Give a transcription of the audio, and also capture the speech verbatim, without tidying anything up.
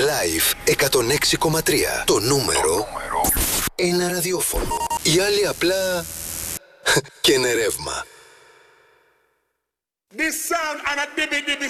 Live εκατόν έξι κόμμα τρία. Το νούμερο ένα ραδιόφωνο. Οι άλλοι απλά και είναι ρεύμα. This sound and a dibby dibby